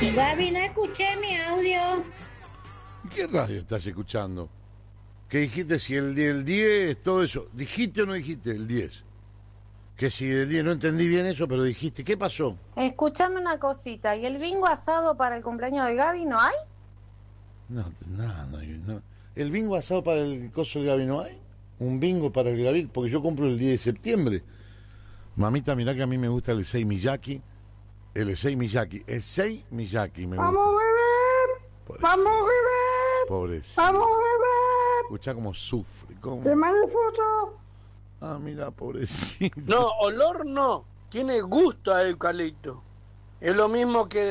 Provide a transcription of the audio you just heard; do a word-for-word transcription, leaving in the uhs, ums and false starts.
Gaby, no escuché mi audio. ¿Qué radio estás escuchando? ¿Qué dijiste? Si el, el diez, todo eso. ¿Dijiste o no dijiste el diez? Que si del diez, no entendí bien eso, pero dijiste, ¿qué pasó? Escúchame una cosita, ¿y el bingo asado para el cumpleaños de Gaby no hay? No, nada, no, no, no. ¿El bingo asado para el coso de Gaby no hay? ¿Un bingo para el Gaby? Porque yo compro el diez de septiembre. Mamita, mirá que a mí me gusta el seis Miyaki. El seis Miyaki. El seis Miyaki me gusta. ¡Vamos, bebé! Pobrecito. ¡Vamos, bebé! Pobrecito. ¡Vamos, bebé! Escuchá cómo sufre. Cómo... ¡Te mando foto! Ah, mira, pobrecito. No, olor no. Tiene gusto a eucalipto. Es lo mismo que